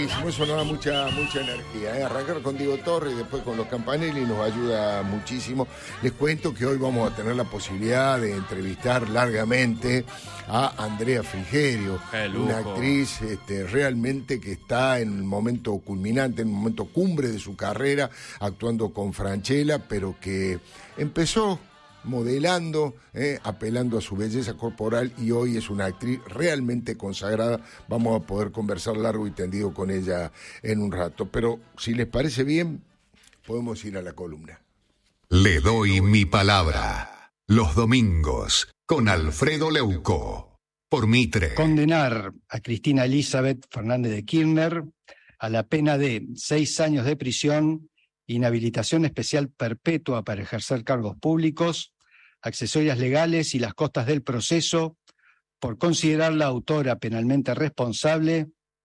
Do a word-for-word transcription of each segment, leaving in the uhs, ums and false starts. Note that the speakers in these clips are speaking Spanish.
buenísimo, eso nos da mucha, mucha energía. ¿eh? Arrancar con Diego Torres y después con los Campanelli nos ayuda muchísimo. Les cuento que hoy vamos a tener la posibilidad de entrevistar largamente a Andrea Frigerio, una actriz este, realmente que está en el momento culminante, en el momento cumbre de su carrera, actuando con Francella, pero que empezó modelando, eh, apelando a su belleza corporal, y hoy es una actriz realmente consagrada. Vamos a poder conversar largo y tendido con ella en un rato, pero si les parece bien, podemos ir a la columna. Le doy mi palabra. Los domingos, con Alfredo Leuco, por Mitre. Condenar a Cristina Elizabeth Fernández de Kirchner a la pena de seis años de prisión, inhabilitación especial perpetua para ejercer cargos públicos, accesorias legales y las costas del proceso, por considerarla autora penalmente responsable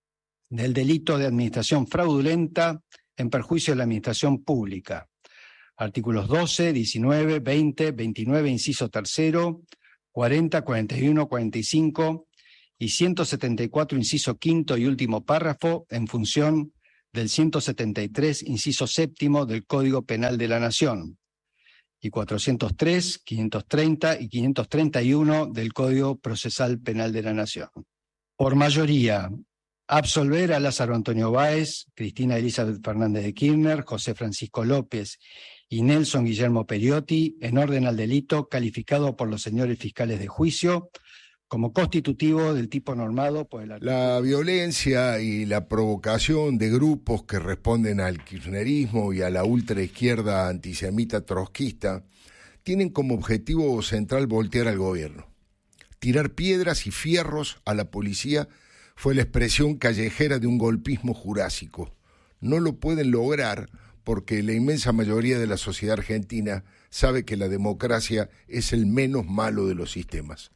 del delito de administración fraudulenta en perjuicio de la administración pública. Artículos doce, diecinueve, veinte, veintinueve, inciso tercero, cuarenta, cuarenta y uno, cuarenta y cinco y ciento setenta y cuatro, inciso quinto y último párrafo, en función del ciento setenta y tres, inciso séptimo del Código Penal de la Nación, y cuatrocientos tres, quinientos treinta y quinientos treinta y uno del Código Procesal Penal de la Nación. Por mayoría, absolver a Lázaro Antonio Báez, Cristina Elizabeth Fernández de Kirchner, José Francisco López y Nelson Guillermo Periotti, en orden al delito calificado por los señores fiscales de juicio como constitutivo del tipo normado por el artículo. La violencia y la provocación de grupos que responden al kirchnerismo y a la ultraizquierda antisemita trotskista tienen como objetivo central voltear al gobierno. Tirar piedras y fierros a la policía fue la expresión callejera de un golpismo jurásico. No lo pueden lograr porque la inmensa mayoría de la sociedad argentina sabe que la democracia es el menos malo de los sistemas.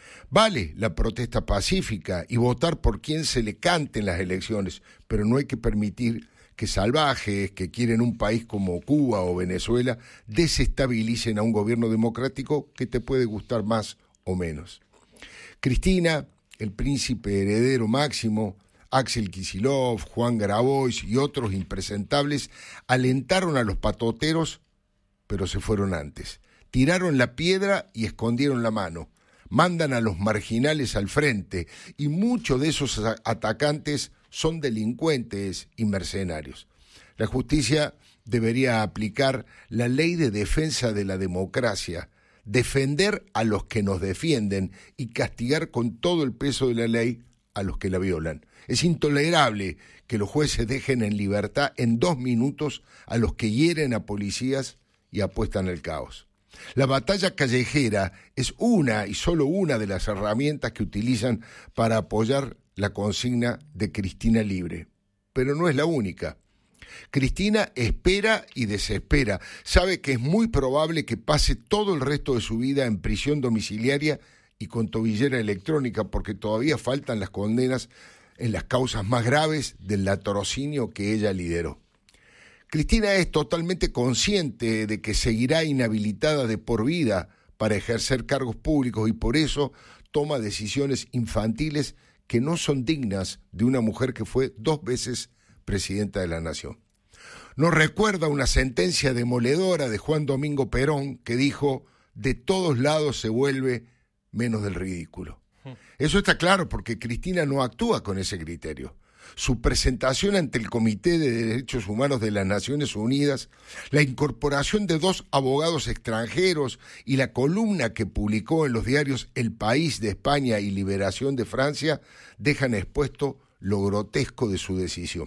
Vale la protesta pacífica y votar por quien se le cante en las elecciones, pero no hay que permitir que salvajes que quieren un país como Cuba o Venezuela desestabilicen a un gobierno democrático que te puede gustar más o menos. Cristina, el príncipe heredero máximo, Axel Kicillof, Juan Grabois y otros impresentables alentaron a los patoteros, pero se fueron antes. Tiraron la piedra y escondieron la mano. Mandan a los marginales al frente y muchos de esos atacantes son delincuentes y mercenarios. La justicia debería aplicar la ley de defensa de la democracia, defender a los que nos defienden y castigar con todo el peso de la ley a los que la violan. Es intolerable que los jueces dejen en libertad en dos minutos a los que hieren a policías y apuestan al caos. La batalla callejera es una y solo una de las herramientas que utilizan para apoyar la consigna de Cristina libre, pero no es la única. Cristina espera y desespera, sabe que es muy probable que pase todo el resto de su vida en prisión domiciliaria y con tobillera electrónica, porque todavía faltan las condenas en las causas más graves del latrocinio que ella lideró. Cristina es totalmente consciente de que seguirá inhabilitada de por vida para ejercer cargos públicos y por eso toma decisiones infantiles que no son dignas de una mujer que fue dos veces presidenta de la Nación. Nos recuerda una sentencia demoledora de Juan Domingo Perón que dijo: de todos lados se vuelve menos del ridículo. Eso está claro porque Cristina no actúa con ese criterio. Su presentación ante el Comité de Derechos Humanos de las Naciones Unidas, la incorporación de dos abogados extranjeros y la columna que publicó en los diarios El País de España y Liberación de Francia dejan expuesto lo grotesco de su decisión.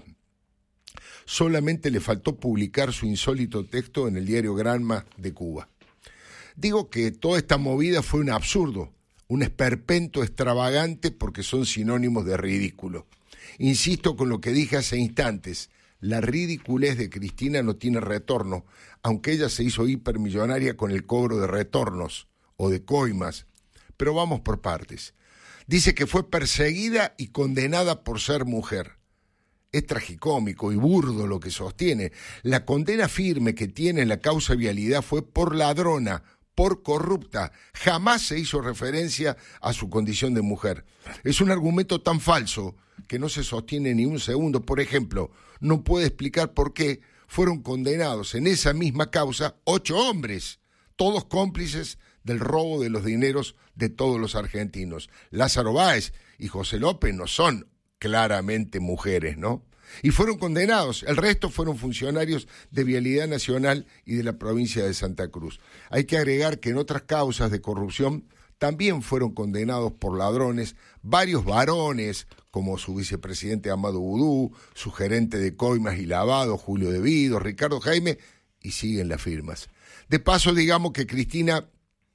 Solamente le faltó publicar su insólito texto en el diario Granma de Cuba. Digo que toda esta movida fue un absurdo, un esperpento extravagante porque son sinónimos de ridículo. Insisto con lo que dije hace instantes, la ridiculez de Cristina no tiene retorno, aunque ella se hizo hipermillonaria con el cobro de retornos o de coimas. Pero vamos por partes. Dice que fue perseguida y condenada por ser mujer. Es tragicómico y burdo lo que sostiene. La condena firme que tiene en la causa vialidad fue por ladrona, por corrupta. Jamás se hizo referencia a su condición de mujer. Es un argumento tan falso que no se sostiene ni un segundo. Por ejemplo, no puede explicar por qué fueron condenados en esa misma causa ocho hombres, todos cómplices del robo de los dineros de todos los argentinos. Lázaro Báez y José López no son claramente mujeres, ¿no? Y fueron condenados. El resto fueron funcionarios de Vialidad Nacional y de la provincia de Santa Cruz. Hay que agregar que en otras causas de corrupción también fueron condenados por ladrones varios varones, como su vicepresidente Amado Vudú, su gerente de coimas y lavado, Julio De Vido, Ricardo Jaime, y siguen las firmas. De paso, digamos que Cristina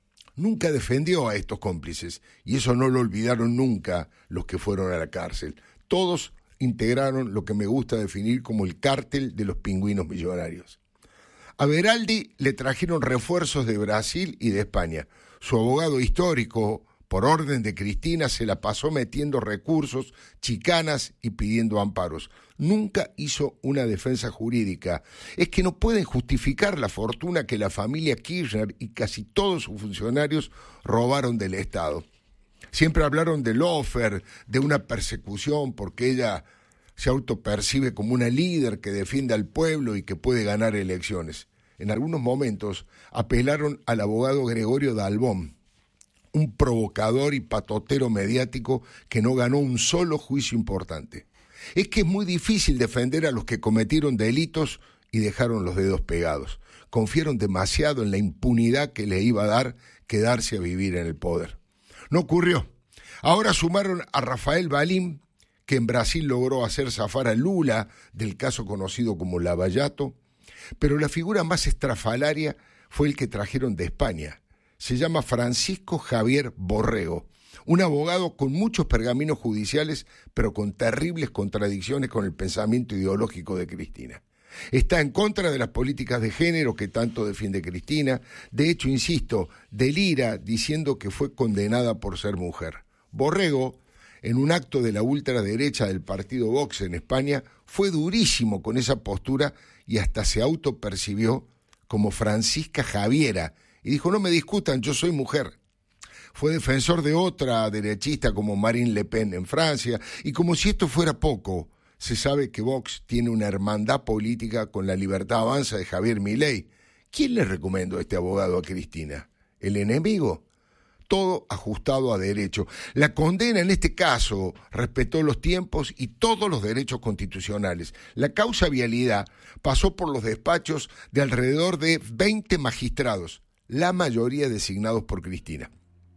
nunca defendió a estos cómplices, y eso no lo olvidaron nunca los que fueron a la cárcel. Todos integraron lo que me gusta definir como el cártel de los pingüinos millonarios. A Veraldi le trajeron refuerzos de Brasil y de España. Su abogado histórico, por orden de Cristina, se la pasó metiendo recursos, chicanas y pidiendo amparos. Nunca hizo una defensa jurídica. Es que no pueden justificar la fortuna que la familia Kirchner y casi todos sus funcionarios robaron del Estado. Siempre hablaron de Lofer, de una persecución, porque ella se autopercibe como una líder que defiende al pueblo y que puede ganar elecciones. En algunos momentos apelaron al abogado Gregorio Dalbón, un provocador y patotero mediático que no ganó un solo juicio importante. Es que es muy difícil defender a los que cometieron delitos y dejaron los dedos pegados. Confiaron demasiado en la impunidad que le iba a dar quedarse a vivir en el poder. No ocurrió. Ahora sumaron a Rafael Balín, que en Brasil logró hacer zafar a Lula del caso conocido como Lavallato, pero la figura más estrafalaria fue el que trajeron de España. Se llama Francisco Javier Borrego, un abogado con muchos pergaminos judiciales, pero con terribles contradicciones con el pensamiento ideológico de Cristina. Está en contra de las políticas de género que tanto defiende Cristina. De hecho, insisto, delira diciendo que fue condenada por ser mujer. Borrego, en un acto de la ultraderecha del partido Vox en España, fue durísimo con esa postura y hasta se autopercibió como Francisca Javiera y dijo: no me discutan, yo soy mujer. Fue defensor de otra derechista como Marine Le Pen en Francia, y como si esto fuera poco, se sabe que Vox tiene una hermandad política con la Libertad Avanza de Javier Milei. ¿Quién le recomendó a este abogado a Cristina? ¿El enemigo? Todo ajustado a derecho. La condena en este caso respetó los tiempos y todos los derechos constitucionales. La causa Vialidad pasó por los despachos de alrededor de veinte magistrados, la mayoría designados por Cristina.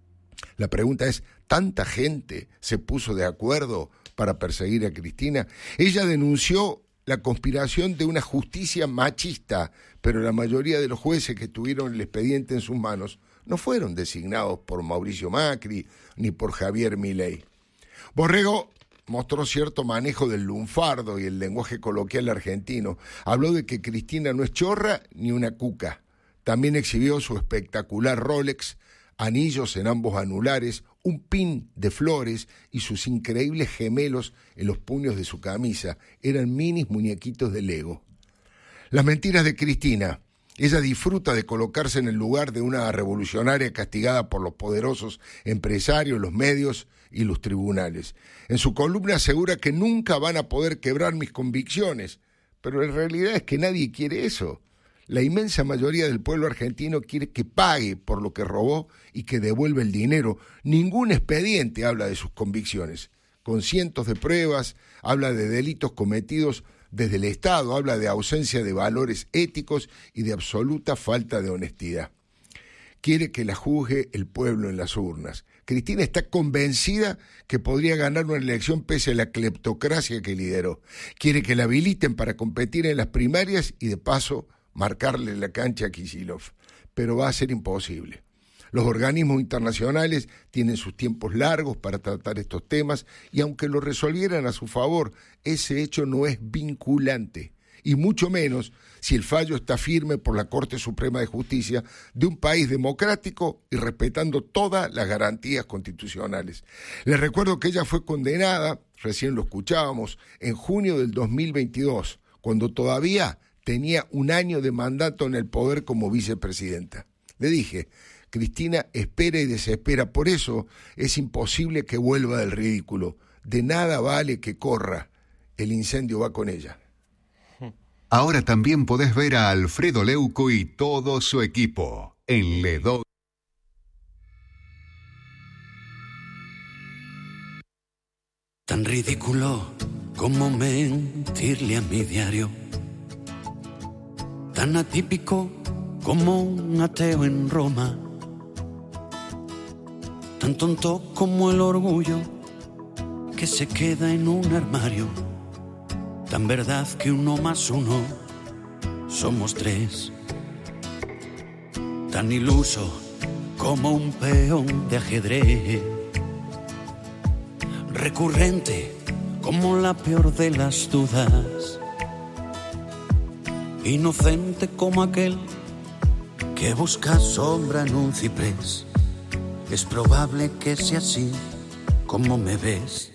La pregunta es, ¿tanta gente se puso de acuerdo para perseguir a Cristina? Ella denunció la conspiración de una justicia machista, pero la mayoría de los jueces que tuvieron el expediente en sus manos no fueron designados por Mauricio Macri ni por Javier Milei. Borrego mostró cierto manejo del lunfardo y el lenguaje coloquial argentino. Habló de que Cristina no es chorra ni una cuca. También exhibió su espectacular Rolex, anillos en ambos anulares, un pin de flores y sus increíbles gemelos en los puños de su camisa. Eran minis muñequitos de Lego. Las mentiras de Cristina. Ella disfruta de colocarse en el lugar de una revolucionaria castigada por los poderosos empresarios, los medios y los tribunales. En su columna asegura que nunca van a poder quebrar mis convicciones, pero la realidad es que nadie quiere eso. La inmensa mayoría del pueblo argentino quiere que pague por lo que robó y que devuelva el dinero. Ningún expediente habla de sus convicciones. Con cientos de pruebas, habla de delitos cometidos desde el Estado, habla de ausencia de valores éticos y de absoluta falta de honestidad. Quiere que la juzgue el pueblo en las urnas. Cristina está convencida que podría ganar una elección pese a la cleptocracia que lideró. Quiere que la habiliten para competir en las primarias y de paso marcarle la cancha a Kicillof, pero va a ser imposible. Los organismos internacionales tienen sus tiempos largos para tratar estos temas y aunque lo resolvieran a su favor, ese hecho no es vinculante, y mucho menos si el fallo está firme por la Corte Suprema de Justicia de un país democrático y respetando todas las garantías constitucionales. Les recuerdo que ella fue condenada, recién lo escuchábamos, en junio del dos mil veintidós, cuando todavía tenía un año de mandato en el poder como vicepresidenta. Le dije, Cristina espera y desespera, por eso es imposible que vuelva del ridículo. De nada vale que corra, el incendio va con ella. Ahora también podés ver a Alfredo Leuco y todo su equipo en Le Doy. Tan ridículo como mentirle a mi diario, tan atípico como un ateo en Roma, tan tonto como el orgullo que se queda en un armario, tan verdad que uno más uno somos tres, tan iluso como un peón de ajedrez, recurrente como la peor de las dudas, inocente como aquel que busca sombra en un ciprés. Es probable que sea así como me ves.